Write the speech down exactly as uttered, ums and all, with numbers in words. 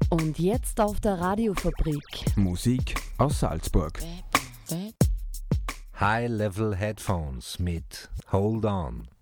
Und jetzt auf der Radiofabrik. Musik aus Salzburg. High Level Headphones mit Hold On.